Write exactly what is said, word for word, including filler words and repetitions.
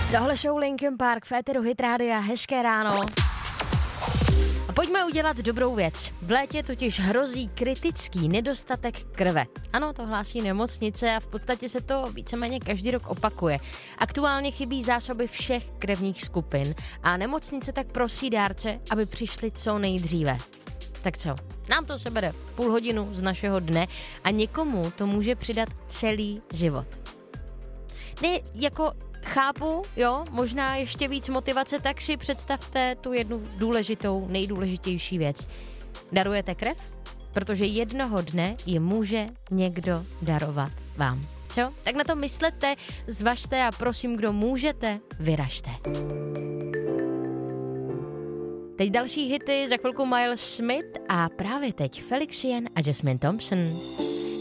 Tohle show Linkin Park v éteru Hit Rádia, hezké ráno. A pojďme udělat dobrou věc. V létě totiž hrozí kritický nedostatek krve. Ano, to hlásí nemocnice a v podstatě se to víceméně každý rok opakuje. Aktuálně chybí zásoby všech krevních skupin a nemocnice tak prosí dárce, aby přišli co nejdříve. Tak co? Nám to sebere půl hodinu z našeho dne a někomu to může přidat celý život. Ne, jako chápu, jo, možná ještě víc motivace, tak si představte tu jednu důležitou, nejdůležitější věc. Darujete krev? Protože jednoho dne ji může někdo darovat vám. Co? Tak na to myslete, zvažte a prosím, kdo můžete, vyražte. Teď další hity, za chvilku Miles Smith a právě teď Felix Jen a Jasmine Thompson.